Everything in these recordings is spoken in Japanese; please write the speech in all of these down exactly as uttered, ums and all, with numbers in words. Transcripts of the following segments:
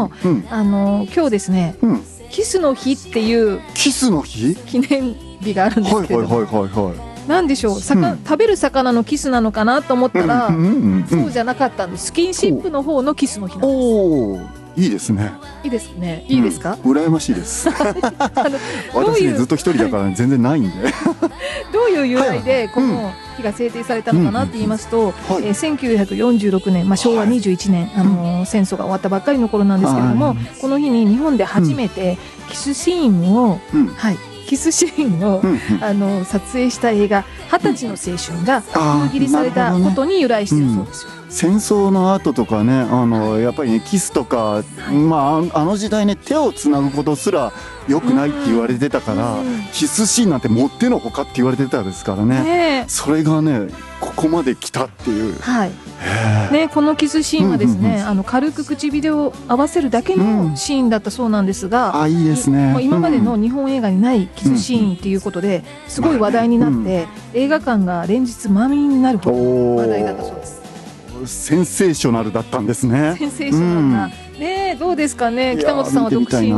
も、うん、あの今日ですね、うん、キスの日っていうキスの日記念日があるんですけど、 はいはいはいはいはい、 なんでしょう、魚、うん、食べる魚のキスなのかなと思ったら、うんうんうんうん、そうじゃなかったんです。スキンシップの方のキスの日なんです。 おー、いいですね。 いいですね。いいですか？ うん、羨ましいです。私ねずっと一人だから全然ないんで。 どういう由来でこの日が制定されたのかなって言いますと、えー、せんきゅうひゃくよんじゅうろくねん、まあ、しょうわにじゅういちねん、はい、あのー、戦争が終わったばっかりの頃なんですけれども、この日に日本で初めてキスシーンを、うん、はい、キスシーンを、うんうん、あの撮影した映画「はたちの青春」が封切りされたことに由来しているそうですよ。 戦争の後とかね、あのやっぱりねキスとか、はい、まああの時代ね手をつなぐことすら良くないって言われてたから、キスシーンなんてもってのほかって言われてたですからね、ね、それがねここまで来たっていう、はい、 ね、このキスシーンはですね、うんうんうん、あの軽く唇を合わせるだけのシーンだったそうなんですが、うん、 あ、いいですね、 今までの日本映画にないキスシーンっていうことですごい話題になって、うんうん、映画館が連日満員になるほど話題だったそうです。 センセーショナルだったんですね。 センセーショナルな、うん、ね、どうですかね、北本さんは独身、うん、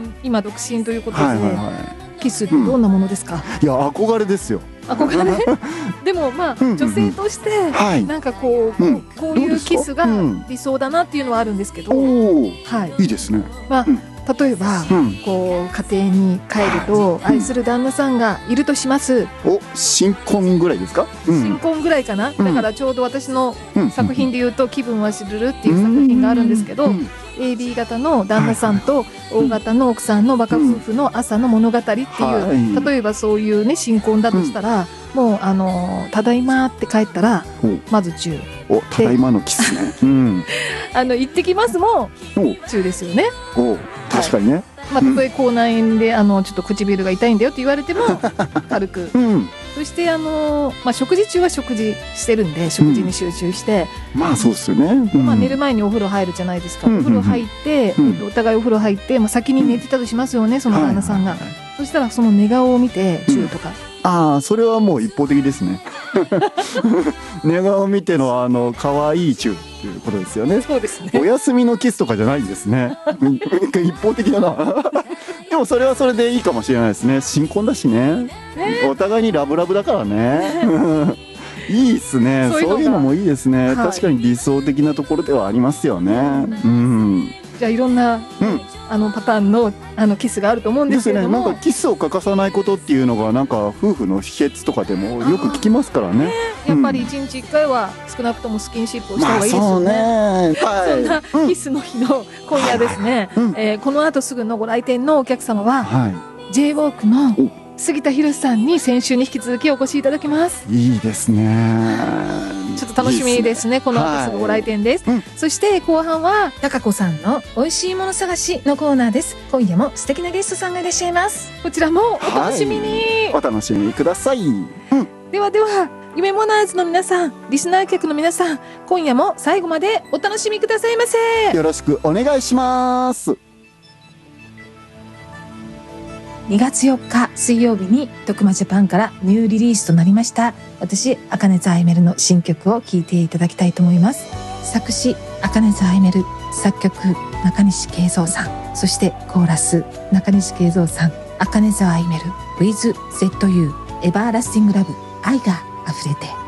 今独身ということですね、はいはいはい、キスってどんなものですか？ うん、いや憧れですよ。 憧れでもまあ、うんうんうん、女性としてなんかこう、うん、こういうキスが理想だなっていうのはあるんですけど、 うん、はい、いいですね。 まあ、うん、例えば、うん、こう家庭に帰ると愛する旦那さんがいるとします。 お、新婚ぐらいですか？うん、 新婚ぐらいかな、うん、だからちょうど私の作品でいうと「気分はしるる」っていう作品があるんですけど、うん、エービー 型の旦那さんと O 型の奥さんのバカ夫婦の朝の物語っていう、はい、例えばそういうね新婚だとしたら、うん、もうあのただいまって帰ったらまずチュー、 お、ただいまのキスね、うん、 あの行ってきますもチューですよね。 お、確かにね、はい、 まあ、たとえ口内炎であのちょっと唇が痛いんだよって言われても軽く、うん、そしてあの、まあ、食事中は食事してるんで食事に集中して、 うん、まあそうですよね、うん、 まあ、寝る前にお風呂入るじゃないですか、うん、お風呂入って、うん、お互いお風呂入って、まあ、先に寝てたとしますよね、その旦那さんが、はいはいはい、そしたらその寝顔を見てチューとか、 うん、ああ、それはもう一方的ですね。寝顔を見てのあの可愛いチューっていうことですよね。 そうですね。 お休みのキスとかじゃないんですね。一方的だな。でもそれはそれでいいかもしれないですね。新婚だしね。ね、お互いにラブラブだからね。いいっすね。そういうの、そういうのもいいですね、はい。確かに理想的なところではありますよね。うん。うん、 じゃあいろんな、うん、あのパターンのあのキスがあると思うんですけれども、 ですね、なんかキスを欠かさないことっていうのがなんか夫婦の秘訣とかでもよく聞きますからね。ね、 やっぱりいちにちいっかいは少なくともスキンシップをした方がいいですよね。まあ、そうね、はい、そんなキスの日の今夜ですね、うん、えー、この後すぐのご来店のお客様は、はい、ジェイウォークの杉田博さんに先週に引き続きお越しいただきます。 いいですね。 ちょっと楽しみですね。いいですね、この後すぐご来店です、はい、うん、そして後半は高子さんの美味しいもの探しのコーナーです。今夜も素敵なゲストさんがいらっしゃいます。こちらもお楽しみに、はい、 お楽しみください、うん、 ではでは夢モナーズの皆さん、リスナー客の皆さん、今夜も最後までお楽しみくださいませ。 よろしくお願いします。 にがつよっか水曜日に徳間ジャパンからニューリリースとなりました私茜座あいめるの新曲を聴いていただきたいと思います。作詞茜座あいめる、作曲中西慶三さん、そしてコーラス中西慶三さん、茜座あいめる with ゼットユー エバーラスティングラブ、愛が溢れて。